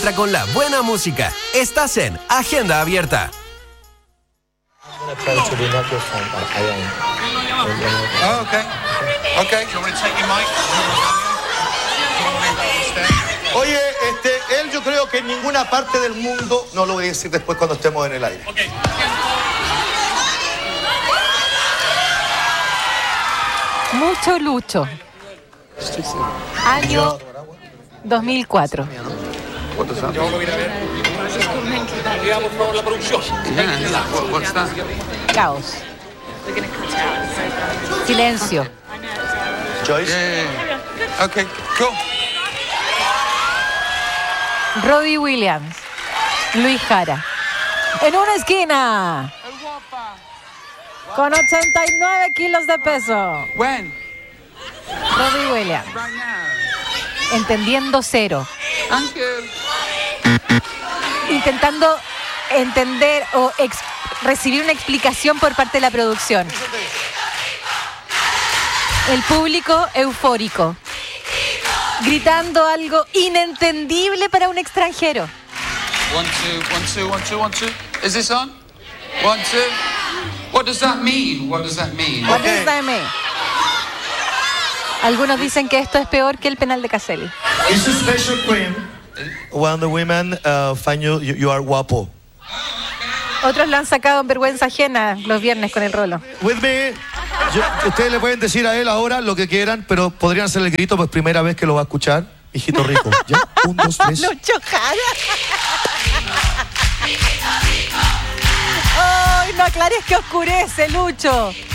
con la buena música. Estás en Agenda Abierta. Oh, okay. Okay. Oye, él yo creo que en ninguna parte del mundo, no lo voy a decir después cuando estemos en el aire. Okay. Mucho Lucho. Año 2004. Yo voy a ir a ver. Digamos por la producción. What's that? Caos. Silencio. Joyce. Yeah. Okay, cool. Robbie Williams. Luis Jara. En una esquina. Con 89 kilos de peso. When? Robbie Williams. Right now. Entendiendo cero. Thank you. Intentando entender o recibir una explicación por parte de la producción. El público eufórico. Gritando algo inentendible para un extranjero. 1, 2, 1, 2, 1, 2, 1, 2. Is this on? 1, 2. What does that mean? What does that mean? What does that mean? Algunos dicen que esto es peor que el penal de Caselli. It's a special cream when the women find you are guapo. Otros lo han sacado en vergüenza ajena los viernes con el rolo. With me. Ustedes le pueden decir a él ahora lo que quieran, pero podrían hacer el grito, pues primera vez que lo va a escuchar. Hijito rico. ¿Ya? 1, 2, 3. Lucho Jara. ¡Ay, no aclares que oscurece, Lucho!